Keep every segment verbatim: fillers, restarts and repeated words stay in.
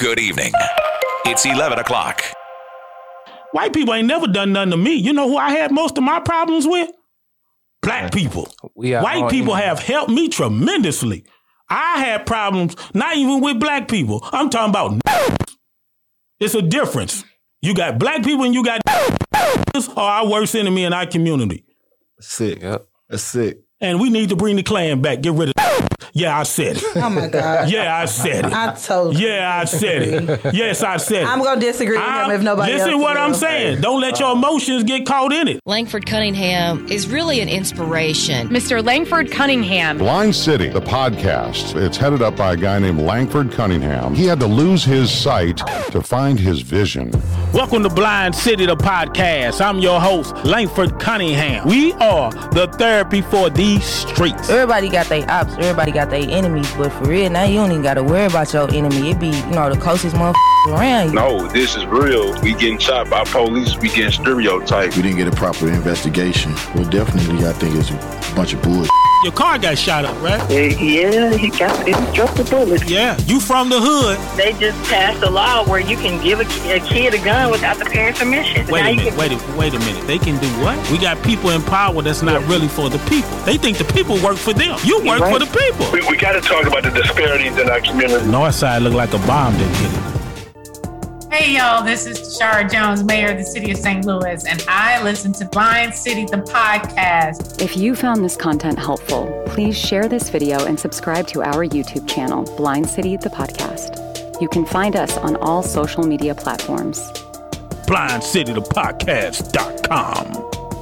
Good evening. It's eleven o'clock. White people ain't never done nothing to me. You know who I had most of my problems with? Black people. We are White people have helped me tremendously. I had problems not even with black people. I'm talking about it's a difference. You got black people and you got are our worst enemy in our community. Sick. Yep. That's sick. And we need to bring the Klan back. Get rid of Yeah, I said it. Oh, my God. Yeah, I said it. I told you. Yeah, I said it. Yes, I said it. I'm going to disagree with I'm, him if nobody listen else what will. I'm saying. Don't let your emotions get caught in it. Langford Cunningham is really an inspiration. Mister Langford Cunningham. Blind City, the podcast. It's headed up by a guy named Langford Cunningham. He had to lose his sight to find his vision. Welcome to Blind City, the podcast. I'm your host, Langford Cunningham. We are the therapy for these streets. Everybody got their ops. Everybody got their enemies. But for real, now you don't even got to worry about your enemy. It be, you know, the closest motherfuckers around you. No, this is real. We getting shot by police. We getting stereotyped. We didn't get a proper investigation. Well, definitely, I think it's a bunch of bullshit. Your car got shot up, right? Yeah, he got he dropped the bullet. Yeah, you from the hood. They just passed a law where you can give a, a kid a gun without the parents' permission. Wait a minute, can... wait a wait a minute. They can do what? We got people in power that's not really for the people. They think the people work for them. You work right. for the people. We, we got to talk about the disparities in our community. North side look like a bomb didn't hit it. Hey, y'all, this is Tashara Jones, Mayor of the City of Saint Louis, and I listen to Blind City, the podcast. If you found this content helpful, please share this video and subscribe to our YouTube channel, Blind City, the podcast. You can find us on all social media platforms. blind city the podcast dot com.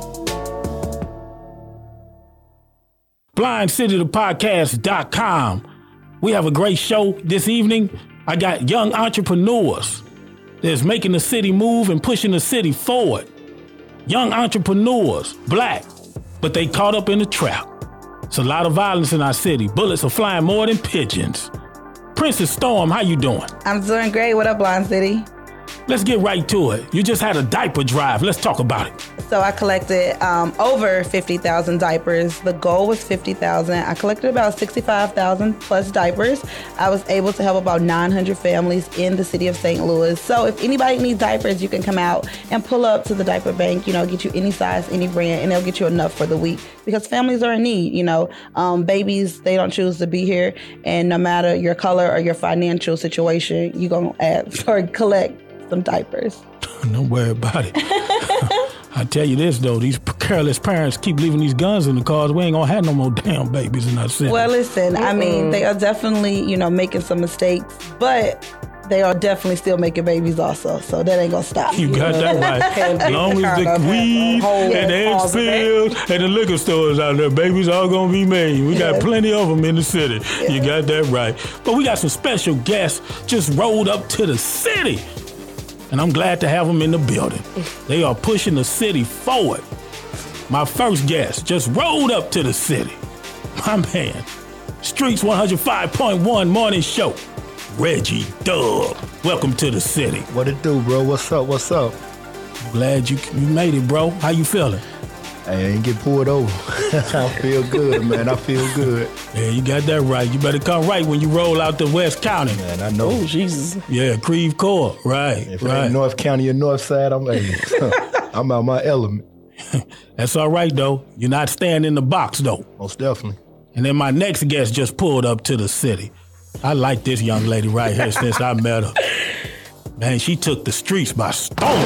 blind city the podcast dot com. We have a great show this evening. I got young entrepreneurs that's making the city move and pushing the city forward. Young entrepreneurs, black, but they caught up in the trap. It's a lot of violence in our city. Bullets are flying more than pigeons. Princess Storm, how you doing? I'm doing great. What up, Blind City? Let's get right to it. You just had a diaper drive. Let's talk about it. So I collected um, over fifty thousand diapers. The goal was fifty thousand. I collected about sixty-five thousand plus diapers. I was able to help about nine hundred families in the city of Saint Louis. So if anybody needs diapers, you can come out and pull up to the diaper bank, you know, get you any size, any brand, and they'll get you enough for the week because families are in need, you know. Um, babies, they don't choose to be here. And no matter your color or your financial situation, you're going to add or collect some diapers. Don't worry about it. I tell you this, though, these careless parents keep leaving these guns in the cars. We ain't gonna have no more damn babies in our city. Well, listen, mm-hmm. I mean, they are definitely, you know, making some mistakes, but they are definitely still making babies also, so that ain't gonna stop. You, you got know? that right. As long as the weed and the egg spills and the liquor stores out there, babies all gonna be made. We got yes. plenty of them in the city. Yes. You got that right. But we got some special guests just rolled up to the city. And I'm glad to have them in the building. They are pushing the city forward. My first guest just rolled up to the city. My man, Streets one oh five point one Morning Show, Reggie Dub. Welcome to the city. What it do, bro? What's up? What's up? I'm glad you you made it, bro. How you feeling? I ain't get pulled over. I feel good, man. I feel good. Yeah, you got that right. You better come right when you roll out to West County. Man, I know. Oh, Jesus. Yeah, Creve Coeur. Right, if right. It ain't North County or North Side, I'm like, I'm out my element. That's all right, though. You're not staying in the box, though. Most definitely. And then my next guest just pulled up to the city. I like this young lady right here since I met her. Man, she took the streets by storm.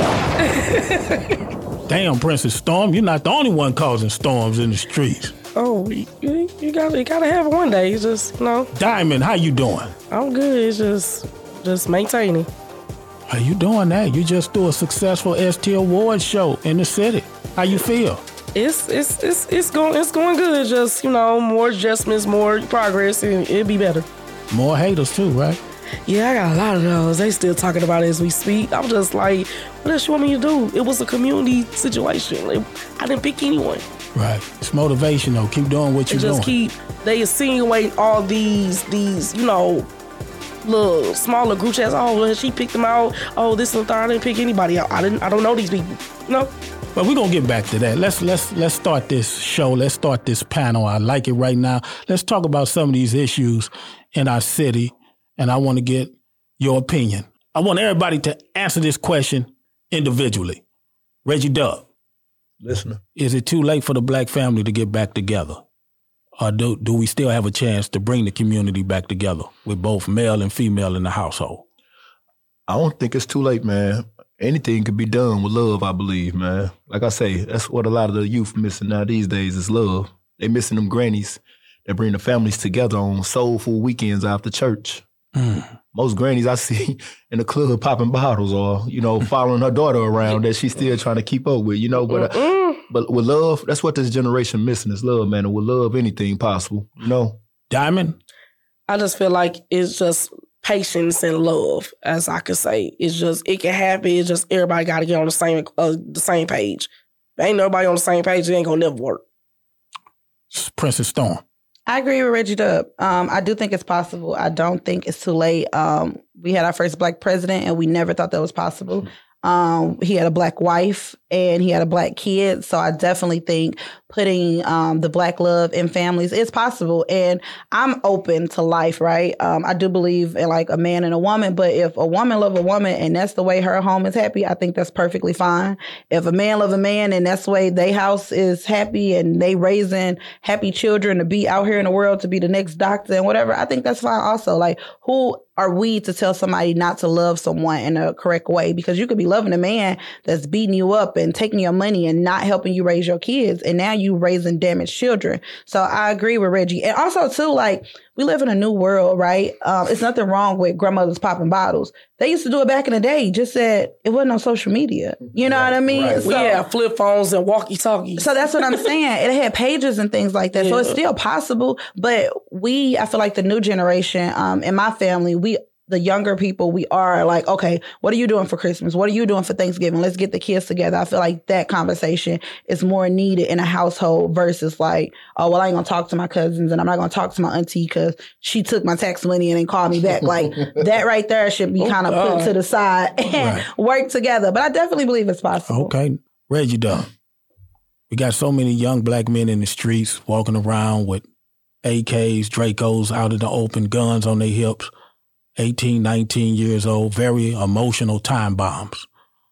Damn, Princess Storm, you're not the only one causing storms in the streets. Oh, you, you gotta you gotta have it one day. It's just, you know. Diamond, how you doing? I'm good. It's just just maintaining. How you doing that? You just do a successful S T Awards show in the city. How you feel? It's it's it's it's going it's going good. Just, you know, more adjustments, more progress, and it'll be better. More haters too, right? Yeah, I got a lot of those. They still talking about it as we speak. I'm just like, what else you want me to do? It was a community situation. Like, I didn't pick anyone. Right. It's motivational. Keep doing what you're doing. Just keep, they insinuate all these, these, you know, little smaller group chats. Oh, well, she picked them out. Oh, this and that. I didn't pick anybody out. I didn't, I don't know these people. No. But we're gonna get back to that. Let's let's let's start this show. Let's start this panel. I like it right now. Let's talk about some of these issues in our city. And I want to get your opinion. I want everybody to answer this question individually. Reggie Dub. Listener. Is it too late for the black family to get back together? Or do, do we still have a chance to bring the community back together with both male and female in the household? I don't think it's too late, man. Anything can be done with love, I believe, man. Like I say, that's what a lot of the youth missing now these days is love. They missing them grannies that bring the families together on soulful weekends after church. Mm. Most grannies I see in the club popping bottles or, you know, following her daughter around that she's still trying to keep up with, you know. But uh, but with love, that's what this generation missing is love, man. And with love, anything possible, you know. Diamond? I just feel like it's just patience and love, as I could say. It's just, it can happen. It's just everybody got to get on the same uh, the same page. If ain't nobody on the same page, it ain't going to never work. Princess Storm. I agree with Reggie Dub. Um, I do think it's possible. I don't think it's too late. Um, we had our first black president, and we never thought that was possible. Um, he had a black wife, and he had a black kid. So I definitely think putting um, the black love in families is possible. And I'm open to life, right? Um, I do believe in like a man and a woman. But if a woman love a woman and that's the way her home is happy, I think that's perfectly fine. If a man love a man and that's the way their house is happy and they raising happy children to be out here in the world to be the next doctor and whatever, I think that's fine also. Like, who are we to tell somebody not to love someone in a correct way? Because you could be loving a man that's beating you up and taking your money and not helping you raise your kids. And now you raising damaged children. So I agree with Reggie. And also too, like, we live in a new world, right? Um, it's nothing wrong with grandmothers popping bottles. They used to do it back in the day. Just that it wasn't on social media. You know right, what I mean? Right. So, we had flip phones and walkie-talkies. So that's what I'm saying. It had pages and things like that. Yeah. So it's still possible. But we, I feel like the new generation, um, in my family, we the younger people, we are like, okay, what are you doing for Christmas? What are you doing for Thanksgiving? Let's get the kids together. I feel like that conversation is more needed in a household versus like, oh, well, I ain't gonna talk to my cousins and I'm not gonna talk to my auntie because she took my tax money and then called me back. Like that right there should be oh, kind of put to the side and right. work together. But I definitely believe it's possible. Okay. Reggie Dub. We got so many young black men in the streets walking around with A Ks, Dracos out in the open, guns on their hips. eighteen, nineteen years old, very emotional time bombs.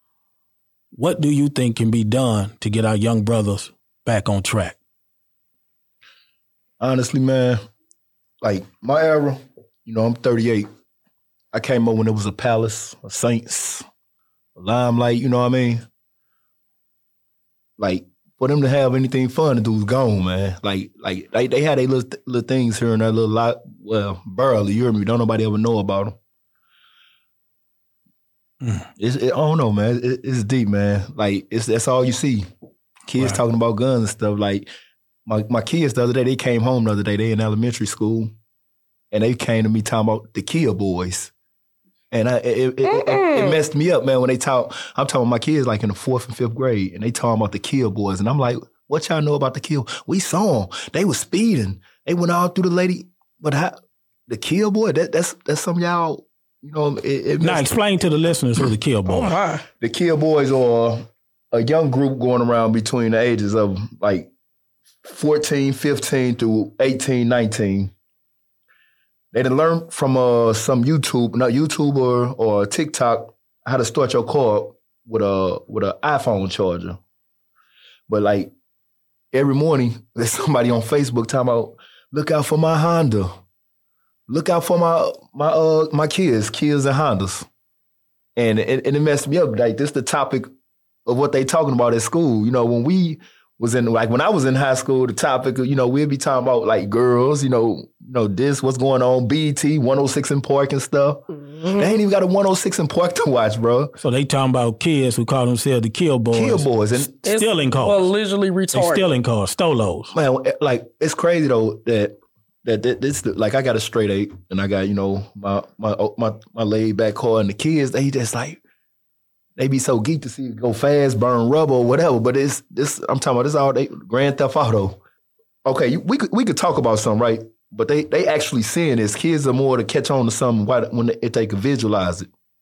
What do you think can be done to get our young brothers back on track? Honestly, man, like my era, you know, I'm thirty-eight. I came up when it was a Palace, a Saints, a Limelight, you know what I mean? Like, for them to have anything fun to do is gone, man. Like, like they, they had their little, little things here and that little lot. Well, barely, you hear me? Don't nobody ever know about them. Mm. It's, it, I don't know, man. It, it's deep, man. Like, it's that's all you see. Kids right. talking about guns and stuff. Like, my, my kids the other day, they came home the other day. They in elementary school, and they came to me talking about the Kia Boys. And I, it, it, it, it messed me up, man, when they talk. I'm talking about my kids like in the fourth and fifth grade, and they talking about the Kia Boys. And I'm like, what y'all know about the Kia? We saw them. They was speeding. They went all through the lady. But how, the Kia Boy, that, that's that's some y'all, you know. It, it now, explain to the listeners who the Kia Boys are. Oh, the Kia Boys are a young group going around between the ages of like fourteen, fifteen through eighteen, nineteen. They done learned from uh, some YouTube, not YouTuber or TikTok, how to start your car with a with an iPhone charger. But like every morning, there's somebody on Facebook talking about, look out for my Honda, look out for my my uh my kids, kids and Hondas, and it, and it messed me up. Like this, is the topic of what they talking about at school. You know, when we was in like when I was in high school, the topic, you know, we'd be talking about like girls, you know, you know, this, what's going on, B E T, one oh six in Park and stuff. Mm-hmm. They ain't even got a one oh six in Park to watch, bro. So they talking about kids who call themselves the Kill Boys. Kill Boys. And stealing cars. Well, literally retarded. They stealing cars, stolos. Man, like, it's crazy though that that, that this, like, I got a straight eight and I got, you know, my my my, my laid back car, and the kids, they just like, they be so geeked to see it go fast, burn rubber or whatever. But it's this. I'm talking about this all they Grand Theft Auto. Okay, you, we could we could talk about something, right? But they they actually seeing this. Kids are more to catch on to something when they, if they can visualize it.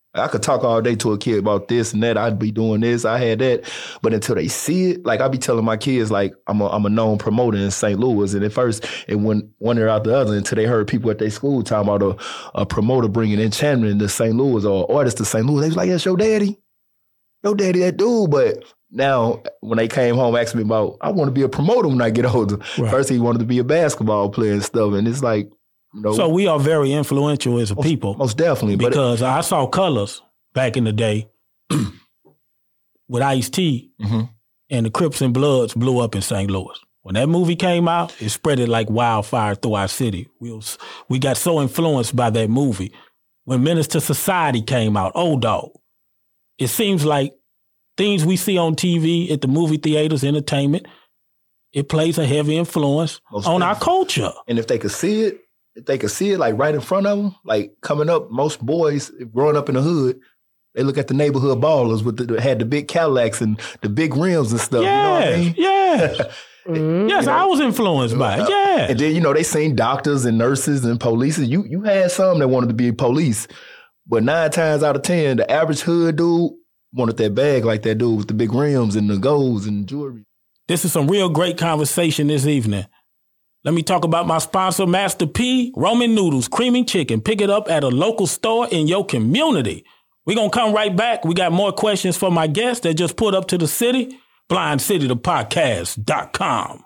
I could talk all day to a kid about this and that. I'd be doing this. I had that. But until they see it, like I be telling my kids, like I'm a, I'm a known promoter in Saint Louis. And at first it went one ear out the other until they heard people at their school talking about a, a promoter bringing enchantment into Saint Louis or an artist to Saint Louis. They was like, that's your daddy. Your daddy, that dude. But now when they came home asking me about, I want to be a promoter when I get older. Right. First he wanted to be a basketball player and stuff. And it's like, no. So we are very influential as a most, people. Most definitely. Because but it, I saw Colors back in the day with Ice-T, mm-hmm. and the Crips and Bloods blew up in Saint Louis. When that movie came out, it spread it like wildfire through our city. We, was, we got so influenced by that movie. When Menace to Society came out, Old Dog, it seems like things we see on T V, at the movie theaters, entertainment, it plays a heavy influence most on definitely. Our culture. And if they could see it, if they could see it like right in front of them, like coming up, most boys growing up in the hood, they look at the neighborhood ballers with the, had the big Cadillacs and the big rims and stuff. Yeah, you know what I mean? Yeah. Mm-hmm. Yes, you know, I was influenced by it. Yeah. And then, you know, they seen doctors and nurses and police. You you had some that wanted to be police. But nine times out of ten, the average hood dude wanted that bag like that dude with the big rims and the golds and jewelry. This is some real great conversation this evening. Let me talk about my sponsor, Master P, Roman Noodles, Creamy Chicken. Pick it up at a local store in your community. We're going to come right back. We got more questions for my guests that just pulled up to the city. blind city the podcast dot com.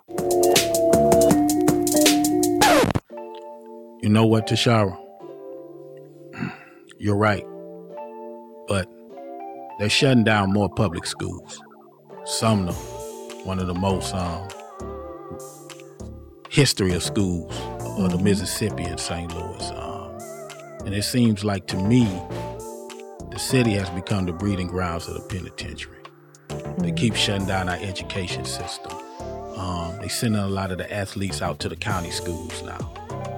You know what, Tashara? You're right. But they're shutting down more public schools. Sumner, one of the most... Um, history of schools of the Mississippi and Saint Louis. Um, and it seems like to me, the city has become the breeding grounds of the penitentiary. They keep shutting down our education system. Um, they sending a lot of the athletes out to the county schools now.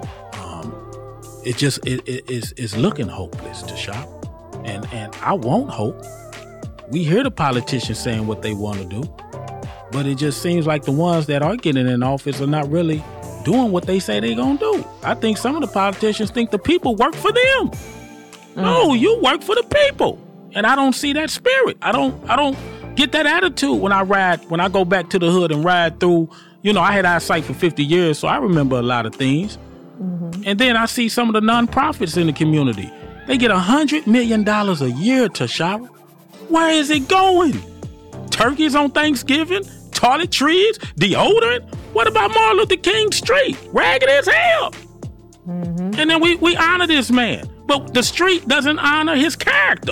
Um, it just, it, it, it's, it's looking hopeless to shop. And, and I want hope. We hear the politicians saying what they want to do. But it just seems like the ones that are getting in office are not really doing what they say they're going to do. I think some of the politicians think the people work for them. Mm. No, you work for the people. And I don't see that spirit. I don't I don't get that attitude when I ride, when I go back to the hood and ride through. You know, I had eyesight for fifty years, so I remember a lot of things. Mm-hmm. And then I see some of the nonprofits in the community. They get one hundred million dollars a year, Tashara. Where is it going? Turkeys on Thanksgiving? Toiletries, deodorant. What about Martin Luther King Street? Ragged as hell. Mm-hmm. And then we, we honor this man. But the street doesn't honor his character.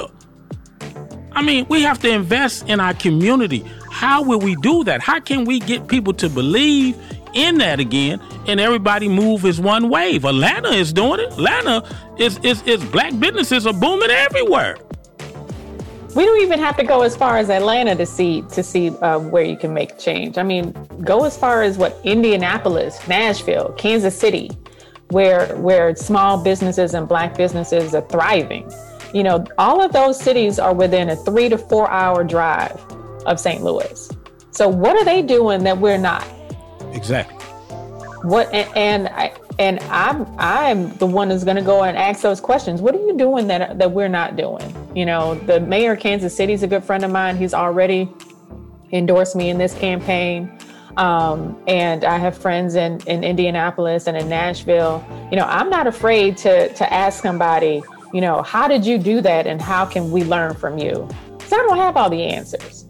I mean, we have to invest in our community. How will we do that? How can we get people to believe in that again and everybody move as one wave? Atlanta is doing it. Atlanta is, is, is black businesses are booming everywhere. We don't even have to go as far as Atlanta to see to see uh, where you can make change. I mean, go as far as what Indianapolis, Nashville, Kansas City, where where small businesses and black businesses are thriving. You know, all of those cities are within a three to four hour drive of Saint Louis. So what are they doing that we're not? Exactly. What and, and I and I'm I'm the one who's going to go and ask those questions. What are you doing that that we're not doing? You know, the mayor of Kansas City is a good friend of mine. He's already endorsed me in this campaign. Um, and I have friends in, in Indianapolis and in Nashville. You know, I'm not afraid to to ask somebody, you know, how did you do that and how can we learn from you? Because I don't have all the answers.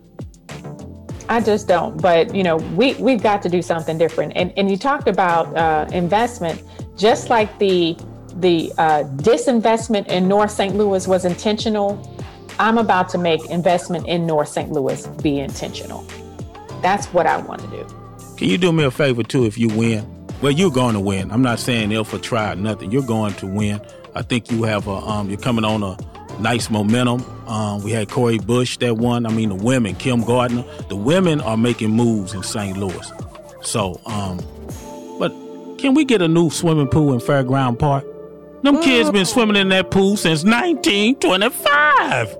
I just don't. But, you know, we, we've got to do something different. And, and you talked about uh, investment, just like the the uh, disinvestment in North Saint Louis was intentional. I'm about to make investment in North Saint Louis be intentional. That's what I want to do. Can you do me a favor, too, if you win? Well, you're going to win. I'm not saying if or try nothing. You're going to win. I think you have a, um, you're coming on a nice momentum. Um, we had Cori Bush that won. I mean, the women, Kim Gardner. The women are making moves in Saint Louis. So, um, but can we get a new swimming pool in Fairground Park? Them kids been swimming in that pool since nineteen twenty-five.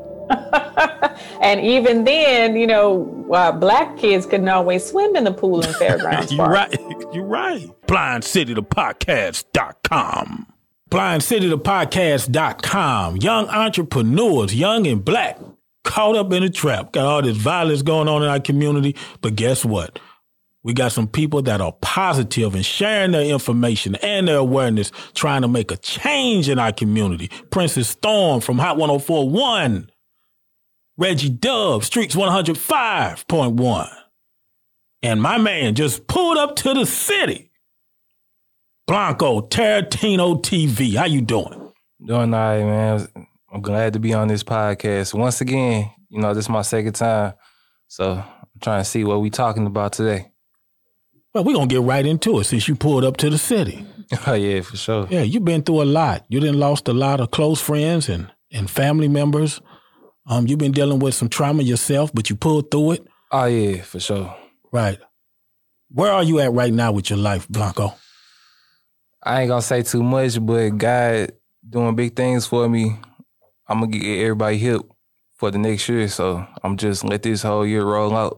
And even then, you know, uh, black kids couldn't always swim in the pool in Fairgrounds You're Park. right. You're right. blind city the podcast dot com. blind city the podcast dot com. Young entrepreneurs, young and black, caught up in a trap. Got all this violence going on in our community. But guess what? We got some people that are positive and sharing their information and their awareness, trying to make a change in our community. Princess Storm from Hot one oh four point one. Reggie Dub, Streets one oh five point one. And my man just pulled up to the city. Blanco, Tarantino T V. How you doing? Doing all right, man. I'm glad to be on this podcast. Once again, you know, this is my second time. So I'm trying to see what we talking about today. Well, we're going to get right into it since you pulled up to the city. Oh, yeah, for sure. Yeah, you've been through a lot. You done lost a lot of close friends and, and family members. Um, you've been dealing with some trauma yourself, but you pulled through it. Oh, yeah, for sure. Right. Where are you at right now with your life, Blanco? I ain't going to say too much, but God doing big things for me. I'm going to get everybody hip for the next year, so I'm just let this whole year roll out.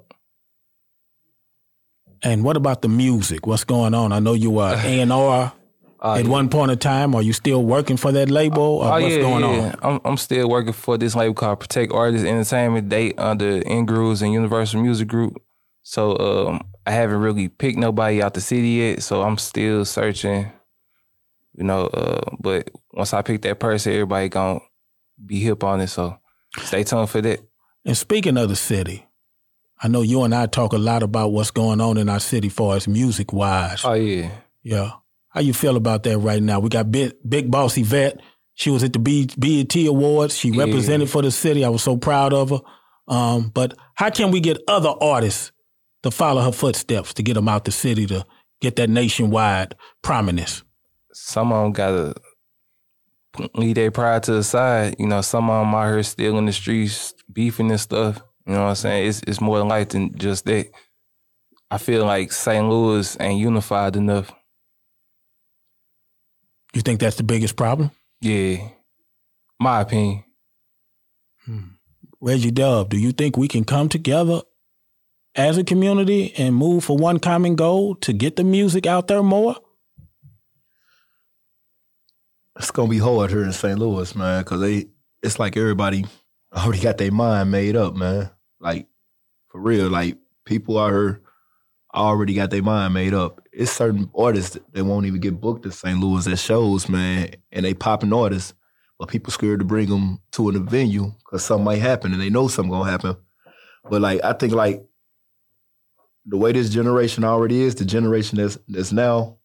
And what about the music? What's going on? I know you were A and R uh, at yeah. one point in time. Are you still working for that label? Or oh, what's yeah, going yeah. on? I'm, I'm still working for this label called Protect Artists Entertainment. They under Ingrooves and Universal Music Group. So um, I haven't really picked nobody out the city yet, so I'm still searching, you know. Uh, but once I pick that person, everybody gonna be hip on it, so stay tuned for that. And speaking of the city, I know you and I talk a lot about what's going on in our city for us music-wise. Oh, yeah. Yeah. How you feel about that right now? We got Big, Big Boss Yvette. She was at the B E T Awards. She yeah. represented for the city. I was so proud of her. Um, but how can we get other artists to follow her footsteps, to get them out the city, to get that nationwide prominence? Some of them got to leave their pride to the side. You know, some of them out here still in the streets beefing and stuff. You know what I'm saying? It's it's more life than just that. I feel like Saint Louis ain't unified enough. You think that's the biggest problem? Yeah. My opinion. Hmm. Reggie Dub, do you think we can come together as a community and move for one common goal to get the music out there more? It's going to be hard here in Saint Louis, man, because they it's like everybody already got their mind made up, man. Like, for real, like, people out here already got their mind made up. It's certain artists that won't even get booked in Saint Louis at shows, man, and they popping artists, but people scared to bring them to a venue because something might happen, and they know something gonna happen. But, like, I think, like, the way this generation already is, the generation that's that's now,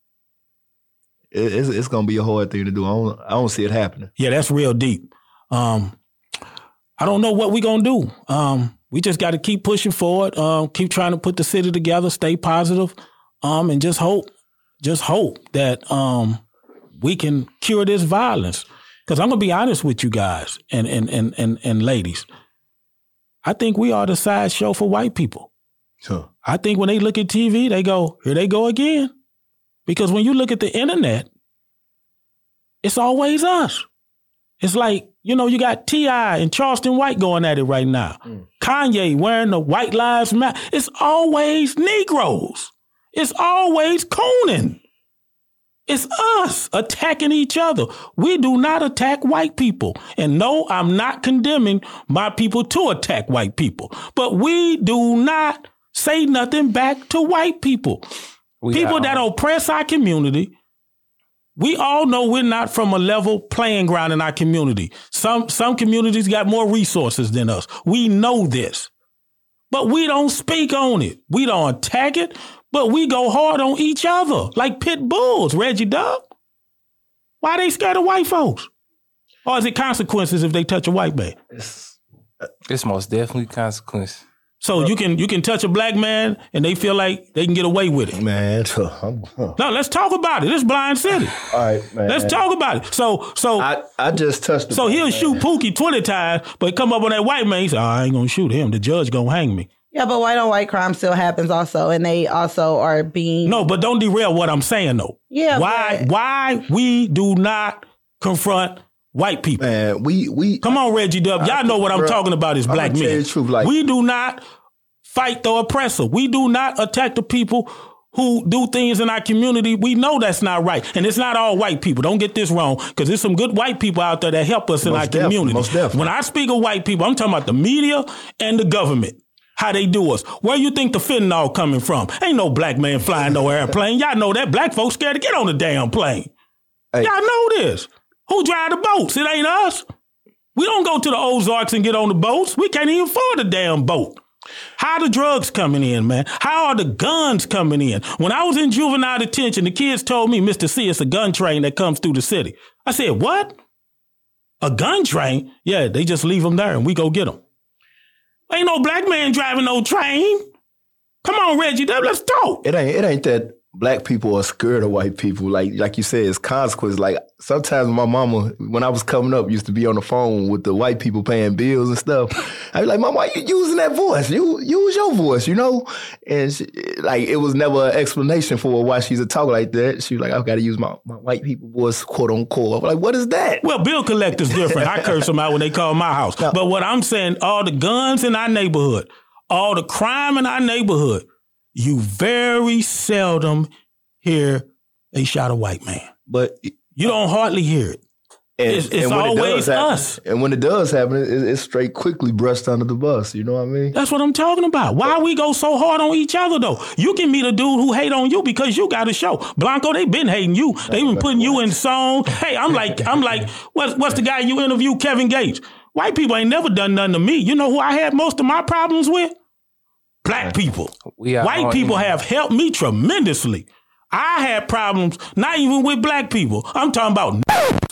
it, it's, it's gonna be a hard thing to do. I don't, I don't see it happening. Yeah, that's real deep. Um, I don't know what we're gonna do. Um, We just got to keep pushing forward, um, keep trying to put the city together, stay positive, um, and just hope, just hope that um, we can cure this violence. Because I'm going to be honest with you guys and, and, and, and, and ladies. I think we are the sideshow for white people. Huh. I think when they look at T V, they go, here they go again. Because when you look at the internet, it's always us. It's like, you know, you got T I and Charleston White going at it right now. Mm. Kanye wearing the White Lives Matter. It's always Negroes. It's always Conan. It's us attacking each other. We do not attack white people. And no, I'm not condemning my people to attack white people. But we do not say nothing back to white people. We people that oppress our community. We all know we're not from a level playing ground in our community. Some some communities got more resources than us. We know this. But we don't speak on it. We don't attack it, but we go hard on each other like pit bulls, Reggie Dub. Why they scared of white folks? Or is it consequences if they touch a white man? It's, it's most definitely consequences. So you can you can touch a black man and they feel like they can get away with it. Man, I'm, huh. No, let's talk about it. This Blind City. All right, man. Let's talk about it. So so I, I just touched the So he'll man. shoot Pookie twenty times, but come up on that white man, he say, oh, I ain't gonna shoot him. The judge gonna hang me. Yeah, but white on white crime still happens also, and they also are being No, but don't derail what I'm saying though. Yeah. Why but... why we do not confront white people? Man, we we Come on, Reggie Dub. Y'all know what I'm bro, talking about is black men. Truth, like, we do not fight the oppressor. We do not attack the people who do things in our community, we know that's not right. And it's not all white people. Don't get this wrong, because there's some good white people out there that help us in Most our definitely, community. most definitely. When I speak of white people, I'm talking about the media and the government. How they do us. Where you think the fentanyl coming from? Ain't no black man flying no airplane. Y'all know that. Black folks scared to get on the damn plane. Hey. Y'all know this. Who drive the boats? It ain't us. We don't go to the Ozarks and get on the boats. We can't even afford a damn boat. How are the drugs coming in, man? How are the guns coming in? When I was in juvenile detention, the kids told me, Mister C, it's a gun train that comes through the city. I said, what? A gun train? Yeah, they just leave them there and we go get them. Ain't no black man driving no train. Come on, Reggie, let's talk. It ain't it ain't that black people are scared of white people. Like like you said, it's consequences. Like sometimes my mama, when I was coming up, used to be on the phone with the white people paying bills and stuff. I'd be like, Mama, why you using that voice? You use your voice, you know? And she, like it was never an explanation for why she's a talk like that. She was like, I've got to use my, my white people voice, quote unquote. I'm like, what is that? Well, bill collector's different. I curse them out when they call my house. No. But what I'm saying, all the guns in our neighborhood, all the crime in our neighborhood, you very seldom hear they shot a white man. But you don't hardly hear it. And, it's it's and always it happen, us. And when it does happen, it, it's straight quickly brushed under the bus. You know what I mean? That's what I'm talking about. Why we go so hard on each other, though? You can meet a dude who hate on you because you got a show. Blanco, they been hating you. They been putting you in song. Hey, I'm like, I'm like, what's, what's the guy you interviewed, Kevin Gates? White people ain't never done nothing to me. You know who I had most of my problems with? Black people. White people have helped me tremendously. I had problems not even with black people. I'm talking about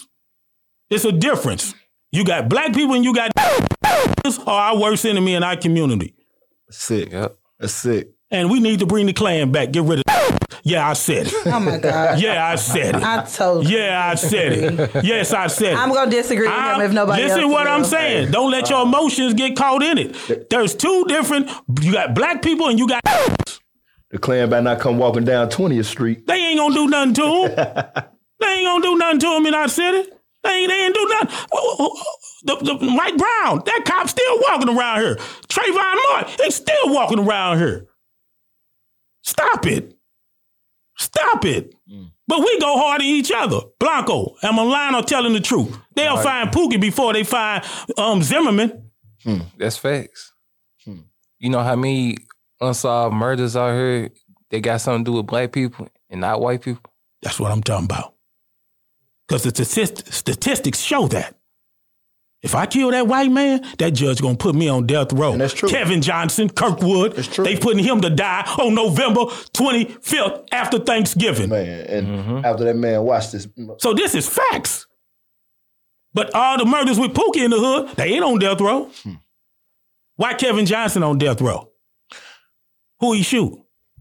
it's a difference. You got black people and you got are our worst enemy in our community. Sick. Yep. That's sick. And we need to bring the Klan back. Get rid of Yeah, I said it. Oh, my God. Yeah, I said it. I told you. Yeah, I said it. Yes, I said it. I'm going to disagree with him if nobody else. Listen what will. I'm saying. Don't let your emotions get caught in it. There's two different, you got black people and you got the Klan better not come walking down twentieth Street. They ain't going to do nothing to them. They ain't going to do nothing to them in our city. They ain't, they ain't do nothing. The, the Mike Brown, that cop still walking around here. Trayvon Martin, he's still walking around here. Stop it. Stop it. Mm. But we go hard at each other. Blanco, am I lying or telling the truth? They'll right. find Pookie before they find um, Zimmerman. Hmm. That's facts. Hmm. You know how many unsolved murders out here, they got something to do with black people and not white people? That's what I'm talking about. Because the statist- statistics show that. If I kill that white man, that judge gonna put me on death row. And that's true. Kevin Johnson, Kirkwood, that's true. They putting him to die on November twenty-fifth after Thanksgiving. Man, and mm-hmm. after that man watched this. So this is facts. But all the murders with Pookie in the hood, they ain't on death row. Hmm. Why Kevin Johnson on death row? Who he shoot?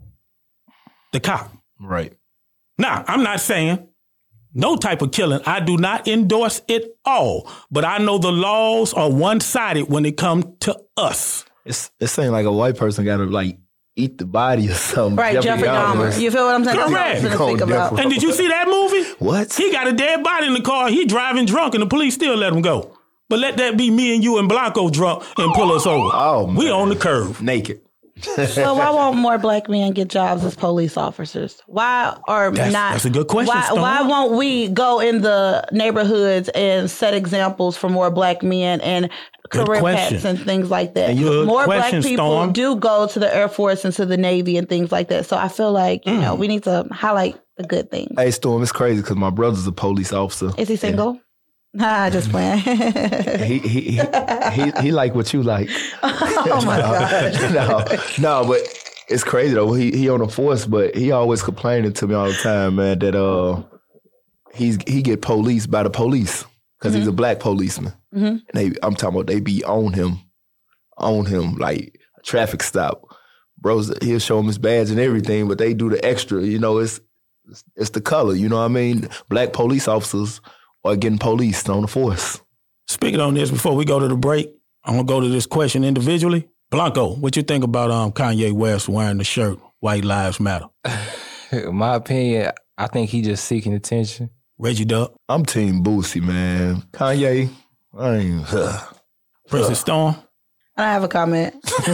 The cop. Right. Now, I'm not saying no type of killing. I do not endorse it all. But I know the laws are one-sided when it comes to us. It's it seems like a white person got to like eat the body or something. Right, Jeffrey Dahmer. You feel what I'm saying? Correct. That's what I think about. And did you see that movie? What? He got a dead body in the car. He driving drunk and the police still let him go. But let that be me and you and Blanco drunk and pull us over. Oh, man. We on the curve. Naked. So why won't more black men get jobs as police officers? Why are that's, not? That's a good question. Why, Storm. why won't we go in the neighborhoods and set examples for more black men and good career question. paths and things like that? And more question, black people Storm. do go to the Air Force and to the Navy and things like that. So I feel like you mm. know we need to highlight the good things. Hey, Storm, it's crazy because my brother's a police officer. Is he single? And- Nah, just playing. he, he he he he like what you like. Oh my God. no, no, but it's crazy though. He he on the force, but he always complaining to me all the time, man, that uh he's he get policed by the police because mm-hmm. he's a black policeman. Mm-hmm. And they, I'm talking about they be on him, on him like a traffic stop. Bros, he'll show him his badge and everything, but they do the extra. You know, it's it's, it's the color. You know what I mean? Black police officers or getting policed on the force. Speaking on this, before we go to the break, I'm going to go to this question individually. Blanco, what you think about um, Kanye West wearing the shirt, White Lives Matter? In my opinion, I think he just seeking attention. Reggie Duck? I'm Team Boosie, man. Kanye, I ain't... Uh, Princess Storm? I have a comment.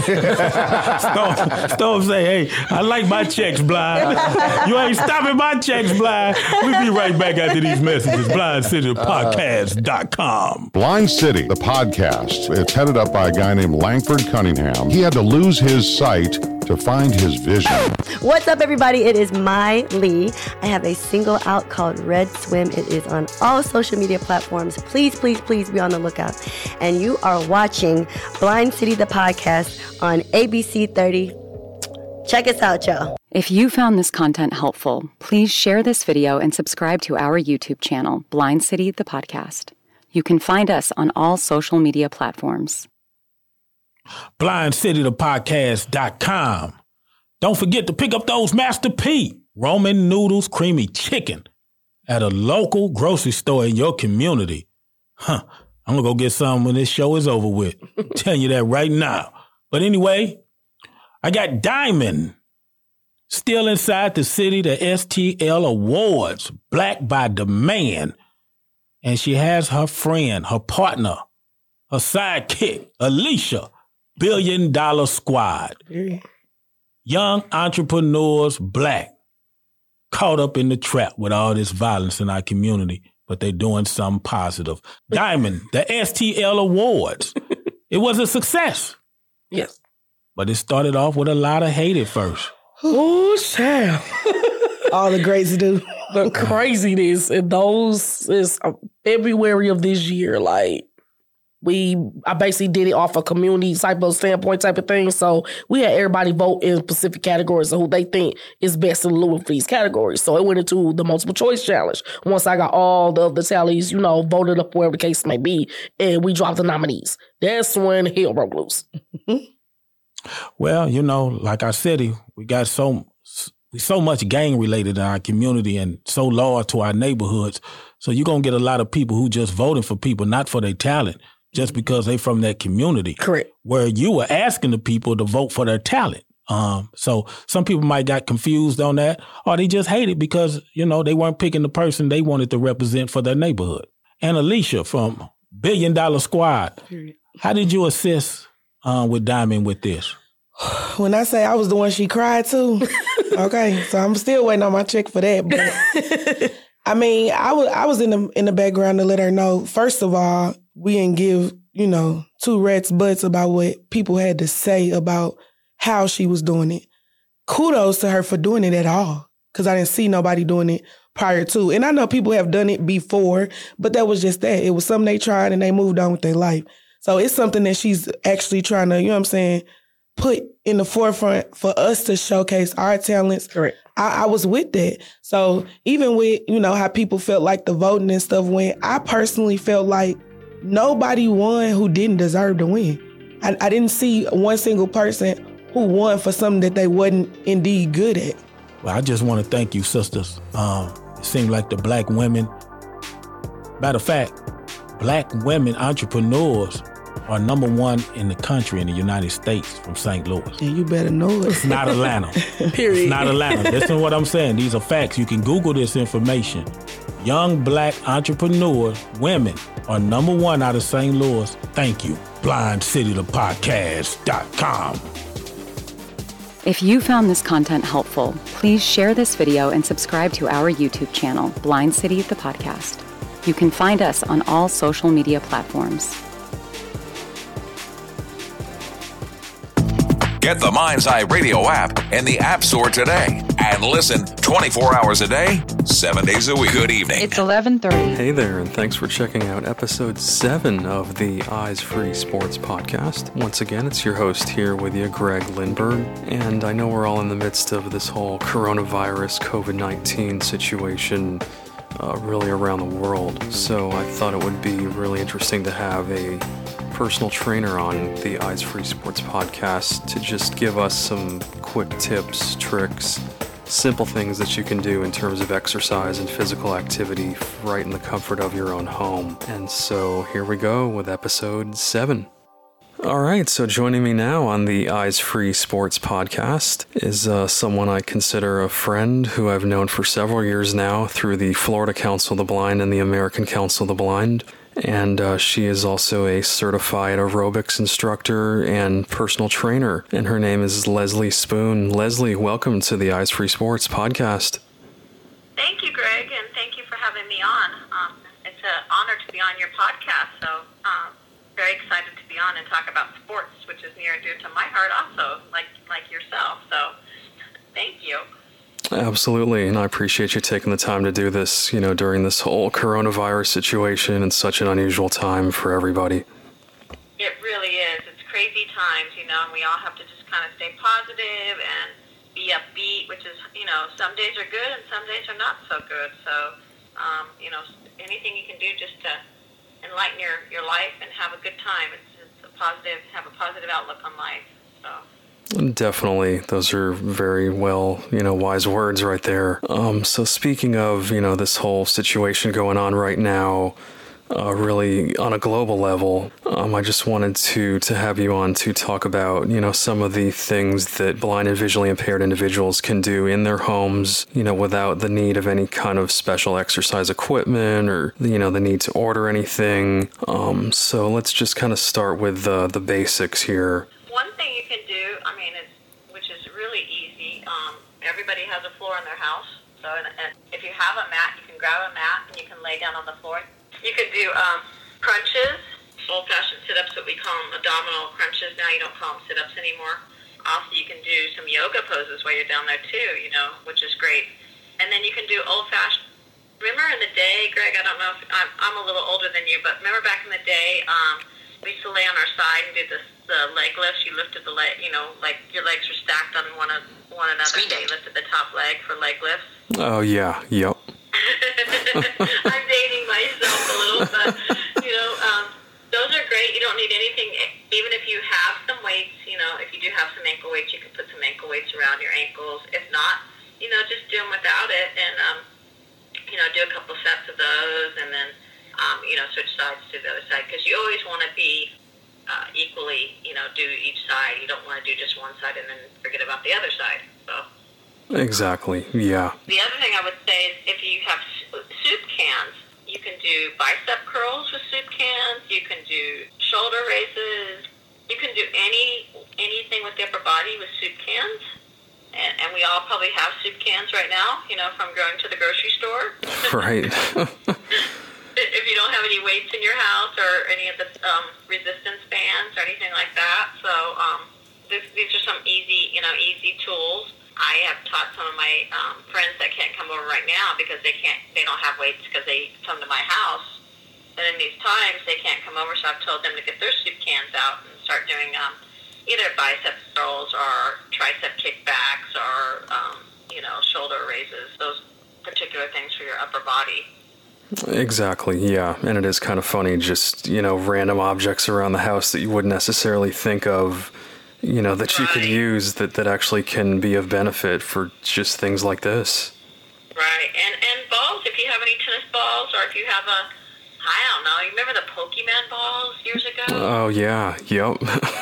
Stone, Stone say, hey, I like my checks, Blind. You ain't stopping my checks, Blind. We'll be right back after these messages. blind city the podcast dot com. Blind City, the podcast. It's headed up by a guy named Langford Cunningham. He had to lose his sight to find his vision. What's up, everybody? It is Mai Lee. I have a single out called Red Swim. It is on all social media platforms. Please, please, please be on the lookout. And you are watching Blind City, the podcast on A B C thirty. Check us out, y'all. If you found this content helpful, please share this video and subscribe to our YouTube channel, Blind City, the podcast. You can find us on all social media platforms. blind city the podcast dot com. Don't forget to pick up those Master P Roman noodles creamy chicken at a local grocery store in your community. Huh. I'm going to go get some when this show is over with. I'm telling you that right now. But anyway, I got Diamond still inside the city, the S T L Awards, Black by Demand. And she has her friend, her partner, her sidekick, Alicia, Billion Dollar Squad. Young entrepreneurs, Black, caught up in the trap with all this violence in our community, but they're doing something positive. Diamond, the S T L Awards. It was a success. Yes. But it started off with a lot of hate at first. Oh, child. All the greats do. The craziness, and those is February of this year. Like, we, I basically did it off a community type of standpoint type of thing. So we had everybody vote in specific categories of who they think is best in Louis for these categories. So it went into the multiple choice challenge. Once I got all the the tallies, you know, voted up wherever the case may be, and we dropped the nominees. That's when hell broke loose. Well, you know, like I said, we got so so much gang related in our community and so loyal to our neighborhoods. So you're going to get a lot of people who just voting for people, not for their talent, just because they from that community. Correct. Where you were asking the people to vote for their talent. Um, so some people might got confused on that, or they just hate it because, you know, they weren't picking the person they wanted to represent for their neighborhood. And Alicia from Billion Dollar Squad, how did you assist uh, with Diamond with this? When I say I was the one she cried to, okay, so I'm still waiting on my check for that. But I mean, I was I was in the in the background to let her know. First of all, we didn't give you know two rats butts about what people had to say about how she was doing it. Kudos to her for doing it at all, because I didn't see nobody doing it prior to. And I know people have done it before, but that was just that. It was something they tried and they moved on with their life. So it's something that she's actually trying to, you know what I'm saying, put in the forefront for us to showcase our talents. Correct. I, I was with that. So even with, you know, how people felt like the voting and stuff went, I personally felt like nobody won who didn't deserve to win. I, I didn't see one single person who won for something that they wasn't indeed good at. Well, I just want to thank you, sisters. Um, it seemed like the Black women, matter of fact, Black women entrepreneurs are number one in the country in the United States from Saint Louis. And you better know it. It's not Atlanta. Period. It's not Atlanta. Listen to what I'm saying. These are facts. You can Google this information. Young Black entrepreneurs, women, are number one out of Saint Louis. Thank you. blind city the podcast dot com. If you found this content helpful, please share this video and subscribe to our YouTube channel, Blind City the Podcast. You can find us on all social media platforms. Get the Mind's Eye Radio app in the App Store today and listen twenty-four hours a day, seven days a week. Good evening. It's eleven thirty. Hey there, and thanks for checking out episode seven of the Eyes Free Sports Podcast. Once again, it's your host here with you, Greg Lindberg, and I know we're all in the midst of this whole coronavirus covid nineteen situation uh, really around the world, so I thought it would be really interesting to have a personal trainer on the Eyes Free Sports Podcast to just give us some quick tips, tricks, simple things that you can do in terms of exercise and physical activity right in the comfort of your own home. And so here we go with episode seven. All right, so joining me now on the Eyes Free Sports Podcast is uh, someone I consider a friend who I've known for several years now through the Florida Council of the Blind and the American Council of the Blind. and uh, she is also a certified aerobics instructor and personal trainer, and her name is Leslie Spoon. Leslie, welcome to the Eyes Free Sports podcast. Thank you, Greg, and thank you for having me on. Um, it's an honor to be on your podcast, so um, very excited to be on and talk about sports, which is near and dear to my heart also, like like yourself. So thank you. Absolutely, and I appreciate you taking the time to do this, you know, during this whole coronavirus situation and such an unusual time for everybody. It really is. It's crazy times, you know, and we all have to just kind of stay positive and be upbeat, which is, you know, some days are good and some days are not so good. So, um, you know, anything you can do just to enlighten your, your life and have a good time. It's, it's a positive, have a positive outlook on life. So. Definitely. Those are very well, you know, wise words right there. Um, so speaking of, you know, this whole situation going on right now, uh, really on a global level, um, I just wanted to, to have you on to talk about, you know, some of the things that blind and visually impaired individuals can do in their homes, you know, without the need of any kind of special exercise equipment or, you know, the need to order anything. Um, so let's just kind of start with uh, the basics here. One thing you can do, I mean, it's, which is really easy, um, everybody has a floor in their house, so and, and if you have a mat, you can grab a mat and you can lay down on the floor. You could do um, crunches, old-fashioned sit-ups that we call them abdominal crunches. Now you don't call them sit-ups anymore. Also, you can do some yoga poses while you're down there too, you know, which is great. And then you can do old-fashioned, remember in the day, Greg, I don't know if, I'm, I'm a little older than you, but remember back in the day, um, we used to lay on our side and do this, the leg lifts. You lifted the leg, you know, like your legs were stacked on one of one another. So you lifted the top leg for leg lifts. Oh, yeah. Yep. I'm dating myself a little, but, you know, um, those are great. You don't need anything. Even if you have some weights, you know, if you do have some ankle weights, you can put some ankle weights around your ankles. If not, you know, just do them without it and, um, you know, do a couple sets of those and then, um, you know, switch sides to the other side because you always want to be uh, equally, you know, do each side. You don't want to do just one side and then forget about the other side. So. Exactly, yeah. The other thing I would say is if you have soup cans, you can do bicep curls with soup cans. You can do shoulder raises. You can do any anything with the upper body with soup cans. And, and we all probably have soup cans right now, you know, from going to the grocery store. Right. If you don't have any weights in your house or any of the um, resistance bands or anything like that. So um, this, these are some easy, you know, easy tools. I have taught some of my um, friends that can't come over right now because they can't, they don't have weights because they come to my house. And in these times, they can't come over, so I've told them to get their soup cans out and start doing um, either bicep curls or tricep kickbacks or, um, you know, shoulder raises, those particular things for your upper body. Exactly, yeah. And it is kind of funny, just, you know, random objects around the house that you wouldn't necessarily think of, you know, that you right. could use that, that actually can be of benefit for just things like this. Right. And and balls, if you have any tennis balls or if you have a, I don't know, you remember the Pokemon balls years ago? Oh, yeah. Yep.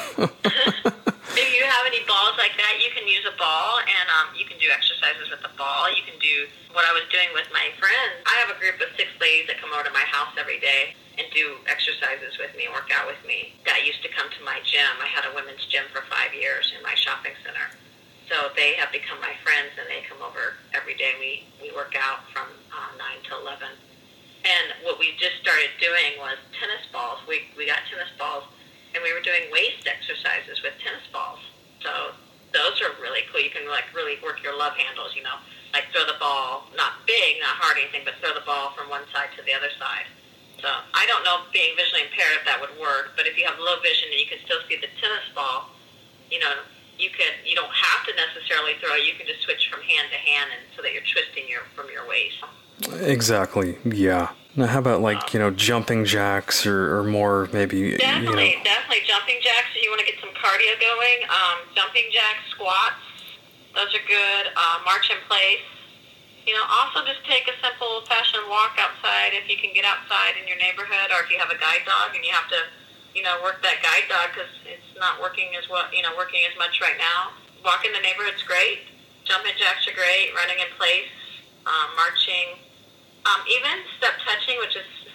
If you have any balls like that, you can use a ball and um, you can do exercises with the ball. You can do what I was doing with my friends. I have a group of six ladies that come over to my house every day and do exercises with me, work out with me, that used to come to my gym. I had a women's gym for five years in my shopping center. So they have become my friends and they come over every day. We, we work out from uh, nine to eleven. And what we just started doing was tennis balls. We, we got tennis balls and we were doing waist exercises with tennis balls. So those are really cool. You can like really work your love handles, you know, like throw the ball, not big, not hard or anything, but throw the ball from one side to the other side. So I don't know being visually impaired if that would work, but if you have low vision and you can still see the tennis ball, you know, you could, you don't have to necessarily throw, you can just switch from hand to hand and so that you're twisting your from your waist. Exactly, yeah. Now how about like, you know, jumping jacks or, or more maybe, Definitely, you know. definitely. Jumping jacks, if you want to get some cardio going. Um, jumping jacks, squats, those are good. Uh, march in place. You know, also just take a simple old-fashioned walk outside if you can get outside in your neighborhood, or if you have a guide dog and you have to, you know, work that guide dog because it's not working as well, you know, working as much right now. Walking the neighborhood's great. Jumping jacks are great. Running in place, um, marching, um, even step touching, which is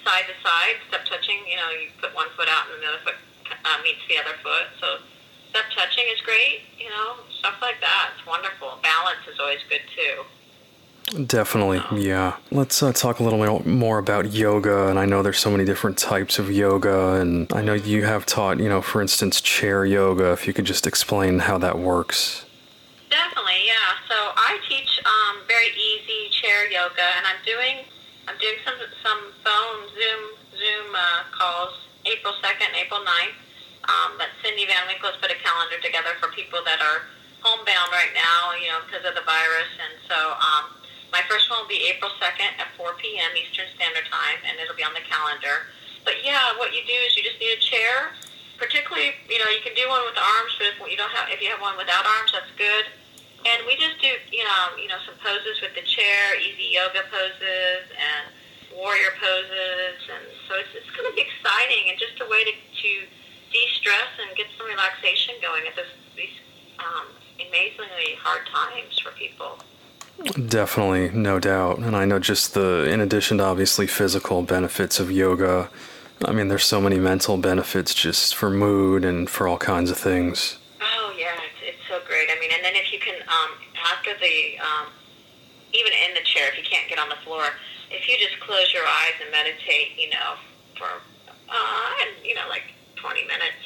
side to side, step touching. You know, you put one foot out and the other foot uh, meets the other foot. So step touching is great. You know, stuff like that. It's wonderful. Balance is always good too. Definitely, yeah. Let's uh, talk a little bit more about yoga, and I know there's so many different types of yoga, and I know you have taught, you know, for instance, chair yoga. If you could just explain how that works. Definitely, yeah. So I teach um, very easy chair yoga, and I'm doing I'm doing some some phone Zoom Zoom uh, calls April second, April ninth. Um, that Cindy Van Winkle has put a calendar together for people that are homebound right now, you know, because of the virus, and so. Um, My first one will be April second at four p.m. Eastern Standard Time, and it'll be on the calendar. But yeah, what you do is you just need a chair. Particularly, you know, you can do one with arms, but if you don't have, if you have one without arms, that's good. And we just do, you know, you know, some poses with the chair, easy yoga poses and warrior poses, and so it's it's going to be exciting and just a way to to de-stress and get some relaxation going at this these um, amazingly hard times for people. Definitely, no doubt. And I know just the, in addition to obviously physical benefits of yoga, I mean, there's so many mental benefits just for mood and for all kinds of things. Oh, yeah, it's, it's so great. I mean, and then if you can, um, after the, um, even in the chair, if you can't get on the floor, if you just close your eyes and meditate, you know, for, uh, you know, like twenty minutes,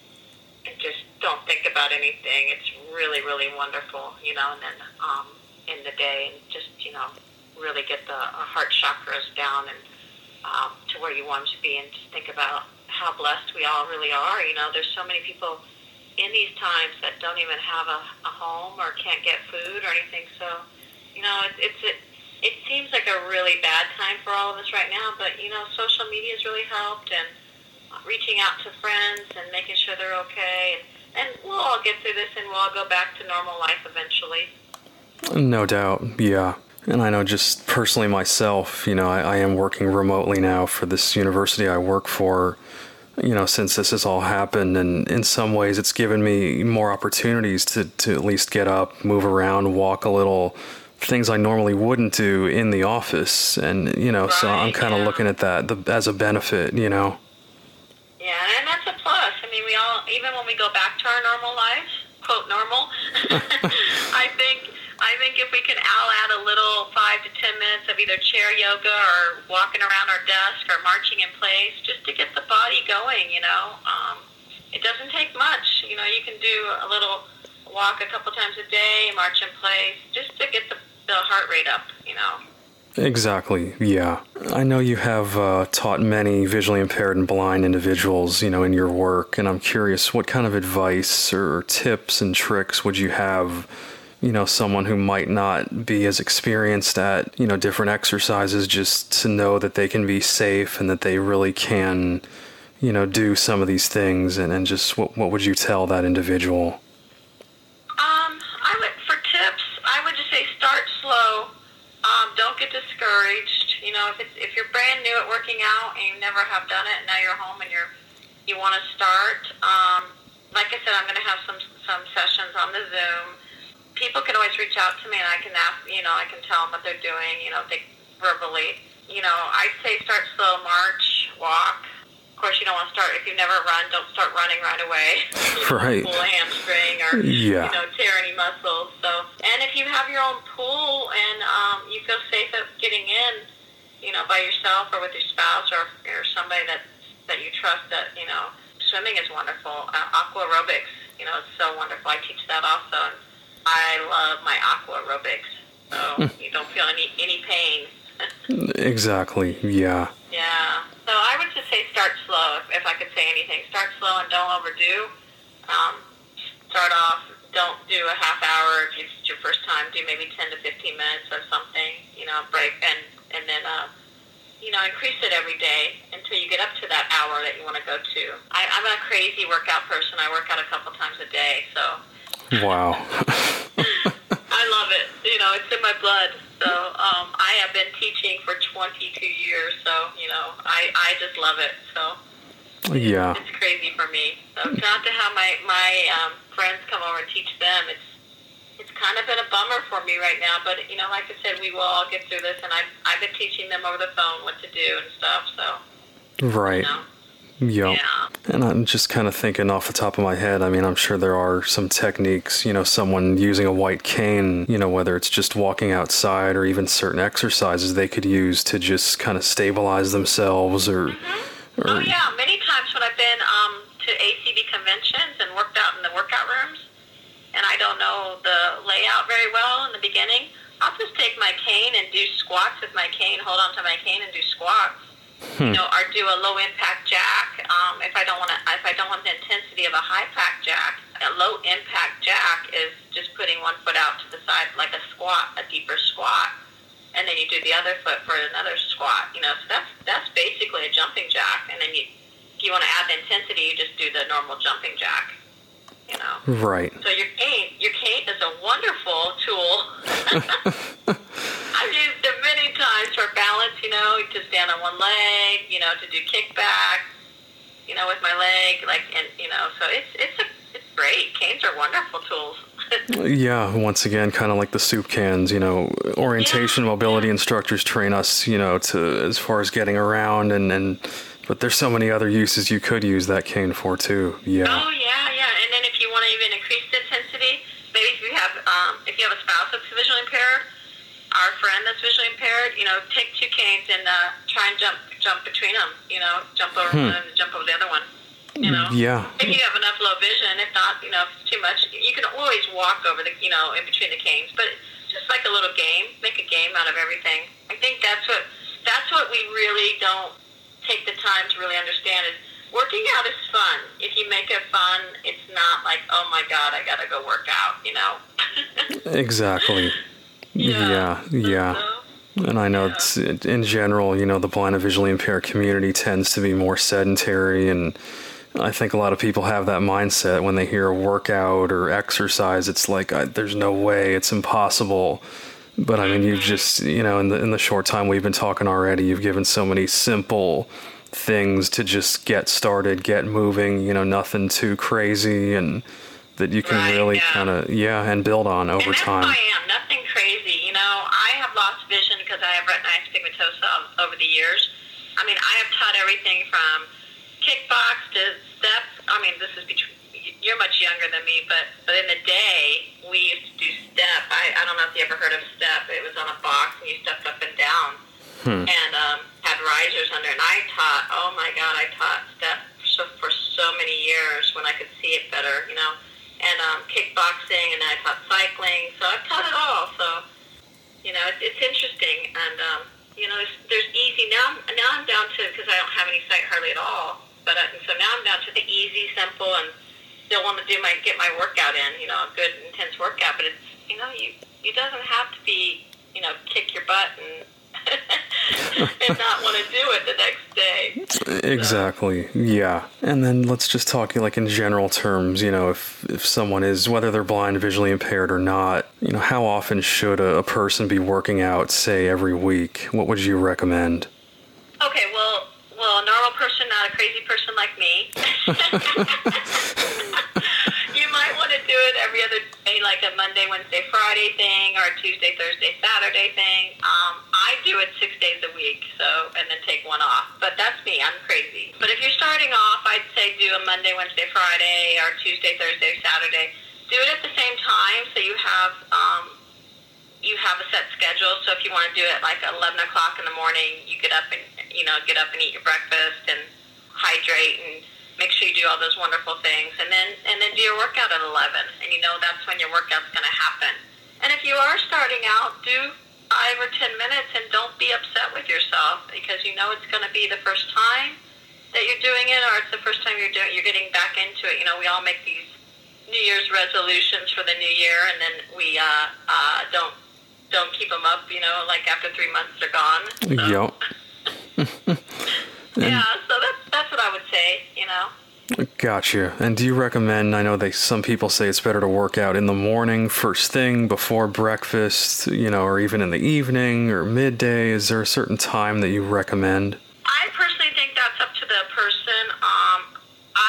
and just don't think about anything, it's really, really wonderful, you know, and then, um, in the day, and just, you know, really get the uh, heart chakras down and um, to where you want them to be, and just think about how blessed we all really are. You know, there's so many people in these times that don't even have a, a home or can't get food or anything. So, you know, it, it's it, it seems like a really bad time for all of us right now, but, you know, social media has really helped, and reaching out to friends and making sure they're okay. And, and we'll all get through this, and we'll all go back to normal life eventually. No doubt, yeah. And I know just personally myself, you know, I, I am working remotely now for this university I work for, you know, since this has all happened. And in some ways it's given me more opportunities to, to at least get up, move around, walk a little, things I normally wouldn't do in the office. And, you know, right, so I'm kind of yeah. looking at that the, as a benefit, you know. Yeah, and that's a plus. I mean, we all, even when we go back to our normal lives, quote normal, I think... I think if we can all add a little five to ten minutes of either chair yoga or walking around our desk or marching in place, just to get the body going, you know, um, it doesn't take much. You know, you can do a little walk a couple times a day, march in place, just to get the, the heart rate up, you know. Exactly, yeah. I know you have uh, taught many visually impaired and blind individuals, you know, in your work, and I'm curious, what kind of advice or tips and tricks would you have, you know, someone who might not be as experienced at, you know, different exercises, just to know that they can be safe and that they really can, you know, do some of these things, and, and just what what would you tell that individual? Um, I would, for tips, I would just say start slow. Um, don't get discouraged. You know, if it's, if you're brand new at working out and you never have done it, and now you're home and you're you want to start, um, like I said, I'm going to have some some sessions on the Zoom. People can always reach out to me, and I can ask, you know, I can tell them what they're doing, you know, they verbally. You know, I'd say start slow, march, walk. Of course, you don't want to start, if you've never run, don't start running right away. Right. Pull a hamstring or, yeah. you know, tear any muscles. So, and if you have your own pool and um, you feel safe at getting in, you know, by yourself or with your spouse or, or somebody that, that you trust, that, you know, swimming is wonderful. Uh, aqua aerobics, you know, it's so wonderful. I teach that also. And I love my aqua aerobics, so you don't feel any, any pain. Exactly, yeah. Yeah. So I would just say start slow, if, if I could say anything. Start slow and don't overdo. Um, start off, don't do a half hour if it's your first time. Do maybe ten to fifteen minutes of something, you know, break, and, and then, uh, you know, increase it every day until you get up to that hour that you want to go to. I, I'm a crazy workout person. I work out a couple times a day, so... Wow. I love it. You know, it's in my blood. So um, I have been teaching for twenty-two years. So, you know, I, I just love it. So yeah, it's crazy for me. So not to have my, my um, friends come over and teach them, it's it's kind of been a bummer for me right now. But, you know, like I said, we will all get through this, and I've, I've been teaching them over the phone what to do and stuff, so. Right. You know. Yep. Yeah. And I'm just kind of thinking off the top of my head, I mean, I'm sure there are some techniques, you know, someone using a white cane, you know, whether it's just walking outside or even certain exercises they could use to just kind of stabilize themselves or... Mm-hmm. or oh, yeah. Many times when I've been um, to A C B conventions and worked out in the workout rooms, and I don't know the layout very well in the beginning, I'll just take my cane and do squats with my cane, hold on to my cane and do squats. Hmm. You know, or do a low impact jack. Um, if I don't want to, if I don't want the intensity of a high impact jack, a low impact jack is just putting one foot out to the side like a squat, a deeper squat, and then you do the other foot for another squat. You know, so that's that's basically a jumping jack. And then you, if you want to add the intensity, you just do the normal jumping jack. You know, right. So your cane, your cane is a wonderful tool. I've used it many times for balance, you know, to stand on one leg, you know, to do kickbacks, you know, with my leg, like, and, you know, so it's, it's, a, it's great. Canes are wonderful tools. Yeah, once again, kind of like the soup cans, you know, orientation, yeah. mobility instructors train us, you know, to, as far as getting around and, and, but there's so many other uses you could use that cane for too. Yeah. Oh, yeah, yeah. And then if you want to even increase the intensity, maybe if you have, um, if you have a spouse that's visually impaired, our friend that's visually impaired, you know, take two canes and uh, try and jump jump between them, you know, jump over hmm. one and jump over the other one, you know. Yeah. If you have enough low vision, if not, you know, if it's too much, you can always walk over the, you know, in between the canes. But just like a little game, make a game out of everything. I think that's what that's what we really don't take the time to really understand is working out is fun. If you make it fun, it's not like, oh my God, I gotta go work out, you know. Exactly. Yeah, yeah. yeah. And I know it's, in general, you know, the blind and visually impaired community tends to be more sedentary, and I think a lot of people have that mindset when they hear a workout or exercise. It's like, I, there's no way, it's impossible. But I mean, you've just, you know, in the in the short time we've been talking already, you've given so many simple things to just get started, get moving, you know, nothing too crazy, and that you can right, really yeah. kind of, yeah, and build on over and that's time. Who I am, nothing crazy. You know, I have lost vision because I have retinitis pigmentosa over the years. I mean, I have taught everything from kickbox to steps. I mean, this is between, you're much younger than me, but, but in the day, we used to do step. I, I don't know if you ever heard of step. It was on a box, and you stepped up and down, hmm. and um, had risers under. And I taught, oh my God, I taught step for, for so many years when I could see it better, you know. And um, kickboxing, and I taught cycling. So I've taught it all. So, you know, it's, it's interesting. And, um, you know, there's, there's easy. Now, now I'm down to, because I don't have any sight hardly at all. But I, so now I'm down to the easy, simple, and still want to do my, get my workout in, you know, a good, intense workout. But it's, you know, you, it doesn't have to be, you know, kick your butt and, and not want to do it the next day. Exactly. So. Yeah. And then let's just talk like in general terms, you know, if, if someone is, whether they're blind, visually impaired or not, you know, how often should a, a person be working out, say, every week? What would you recommend? Okay, well, well, a normal person, not a crazy person like me. You might want to do it every other day, like a Monday, Wednesday, Friday thing, or a Tuesday, Thursday, Saturday thing. Um, I do it six days a week, so and then take one off. But that's me. I'm crazy. But if you're starting off, I'd say do a Monday, Wednesday, Friday, or Tuesday, Thursday, Saturday. Do it at the same time, so you have um, you have a set schedule. So if you want to do it like at eleven o'clock in the morning, you get up and you know get up and eat your breakfast and hydrate and make sure you do all those wonderful things, and then and then do your workout at eleven, and you know that's when your workout's going to happen. And if you are starting out, do five or ten minutes, and don't be upset with yourself, because you know it's going to be the first time that you're doing it, or it's the first time you're doing you're getting back into it. You know, we all make these New Year's resolutions for the new year, and then we uh, uh, don't don't keep them up. You know, like after three months they're gone. So. Yep. Yeah, so that's that's what I would say, you know. Gotcha. And do you recommend, I know they some people say it's better to work out in the morning, first thing, before breakfast, you know, or even in the evening or midday. Is there a certain time that you recommend? I personally think that's up to the person. Um, I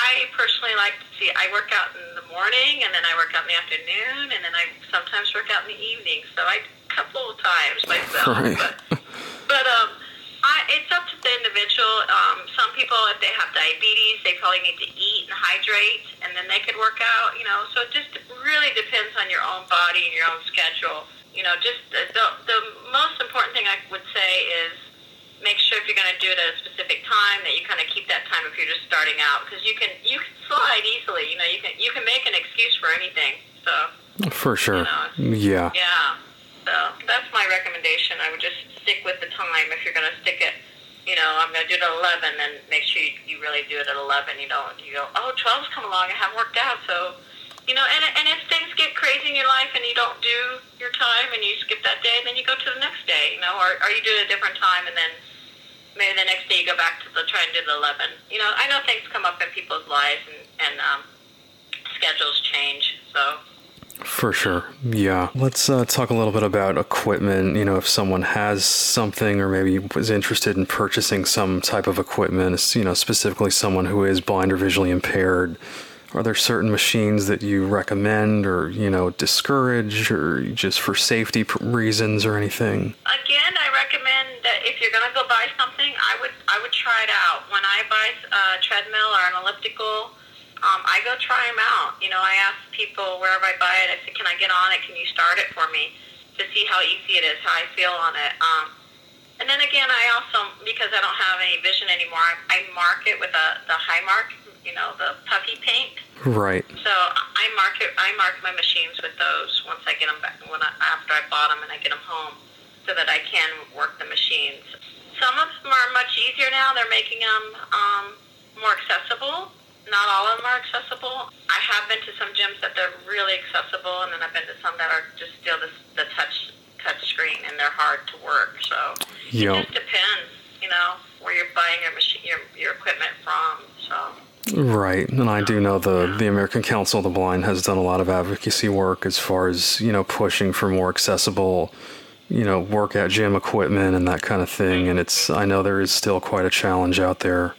I personally like to see, I work out in the morning, and then I work out in the afternoon, and then I sometimes work out in the evening. So I, a couple of times myself. Right. But, but um, I, it's up to the individual. Um, some people, if they have diabetes, they probably need to eat and hydrate, and then they could work out, you know. So it just really depends on your own body and your own schedule. You know, just the, the, the most important thing I would say is make sure if you're going to do it at a specific time that you kind of keep that time if you're just starting out, because you can you can slide easily. You know, you can you can make an excuse for anything. So for sure, you know, yeah, yeah. So that's my recommendation. I would just stick with the time if you're going to stick it. You know, I'm going to do it at eleven, then make sure you, you really do it at eleven. You don't you go, oh, twelve's come along, I haven't worked out, so. You know, and and if things get crazy in your life and you don't do your time and you skip that day, then you go to the next day, you know, or, or you do it at a different time and then maybe the next day you go back to the try and do the eleven. You know, I know things come up in people's lives and, and um, schedules change, so. For sure, yeah. Let's uh, talk a little bit about equipment. You know, if someone has something or maybe was interested in purchasing some type of equipment, you know, specifically someone who is blind or visually impaired, are there certain machines that you recommend or, you know, discourage or just for safety reasons or anything? Again, I recommend that if you're going to go buy something, I would I would try it out. When I buy a treadmill or an elliptical, um, I go try them out. You know, I ask people wherever I buy it, I say, can I get on it? Can you start it for me to see how easy it is, how I feel on it? Um, and then again, I also, because I don't have any vision anymore, I, I mark it with a, the high mark, you know, the puffy paint. Right. So I mark it. I mark my machines with those once I get them back. When I, after I bought them and I get them home, so that I can work the machines. Some of them are much easier now. They're making them um, more accessible. Not all of them are accessible. I have been to some gyms that they're really accessible, and then I've been to some that are just still the, the touch touch screen, and they're hard to work. So yep. It just depends, you know, where you're buying your machine, your your equipment from. So. Right, and I do know the, the American Council of the Blind has done a lot of advocacy work as far as, you know, pushing for more accessible, you know, workout gym equipment and that kind of thing, and it's, I know there is still quite a challenge out there.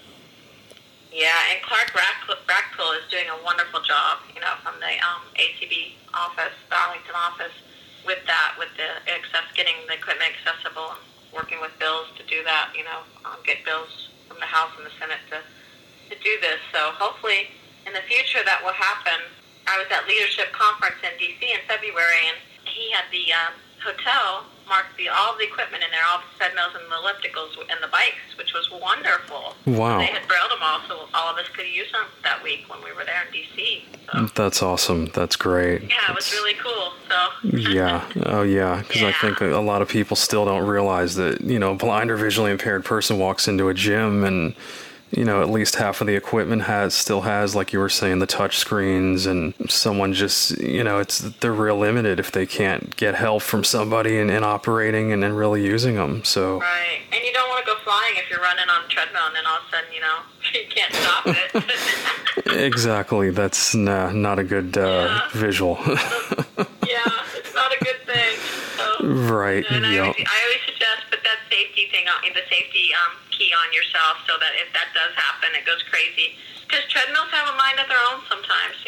Yeah, and Clark Rackpool is doing a wonderful job, you know, from the um, A C B office, the Arlington office, with that, with the access, getting the equipment accessible and working with bills to do that, you know, um, get bills from the House and the Senate to to do this. So hopefully in the future that will happen. I was at Leadership Conference in D C in February, and he had the um, hotel mark the all the equipment in there, all the treadmills and the ellipticals and the bikes, which was wonderful. Wow. They had brailled them all, so all of us could use them that week when we were there in D C. So. That's awesome. That's great. Yeah, it was really cool. So. Yeah. Oh, yeah. Because yeah. I think a lot of people still don't realize that, you know, a blind or visually impaired person walks into a gym and, you know, at least half of the equipment has still has, like you were saying, the touch screens, and someone just, you know, it's they're real limited if they can't get help from somebody in, in operating and then really using them. So right, and you don't want to go flying if you're running on a treadmill, and then all of a sudden, you know, you can't stop it. Exactly, that's nah, not a good uh, yeah. visual. Yeah, it's not a good thing. So, right. And I, yep. always, I always suggest put that safety thing on, the safety um, key on yourself, so that if that does happen, it goes crazy. Because treadmills